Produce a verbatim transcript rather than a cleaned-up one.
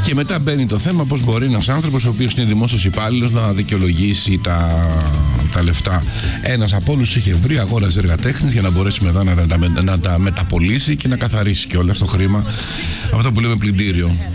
Και μετά μπαίνει το θέμα πώς μπορεί ένας άνθρωπος, ο οποίος είναι δημόσιος υπάλληλος, να δικαιολογήσει τα, τα λεφτά. Ένας από όλους είχε βρει, αγόραζε έργα τέχνης για να μπορέσει μετά να, να, να, να τα μεταπολίσει και να καθαρίσει και όλα στο χρήμα. Αυτό που λέμε πλυντήριο.